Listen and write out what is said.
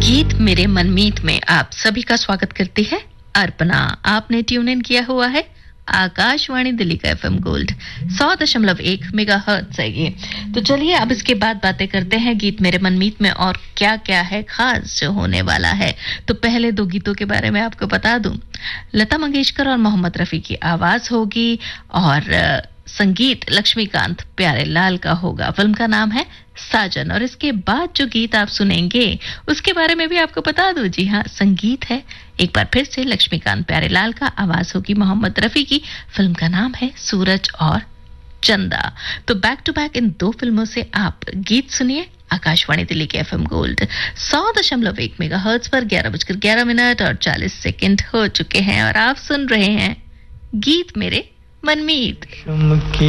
गीत मेरे मनमीत में आप सभी का स्वागत करती है अर्पणा। आपने ट्यून इन किया हुआ है आकाशवाणी दिल्ली का एफएम गोल्ड 100.1 मेगाहर्ट्ज है ये। तो चलिए अब इसके बाद बातें करते हैं गीत मेरे मनमीत में और क्या क्या है खास जो होने वाला है। तो पहले दो गीतों के बारे में आपको बता दूं, लता मंगेशकर और मोहम्मद रफी की आवाज होगी और संगीत लक्ष्मीकांत प्यारेलाल का होगा। फिल्म का नाम है साजन। और इसके बाद जो गीत आप सुनेंगे उसके बारे में भी आपको बता दूं, जी हाँ, संगीत है एक बार फिर से लक्ष्मीकांत प्यारेलाल का, आवाज होगी मोहम्मद रफी की। फिल्म का नाम है सूरज और चंदा। तो बैक टू बैक इन दो फिल्मों से आप गीत सुनिए आकाशवाणी दिल्ली के एफएम गोल्ड 100.1 मेगाहर्ट्ज पर 11:11 और 40 हो चुके हैं और आप सुन रहे हैं गीत मेरे मनमीत।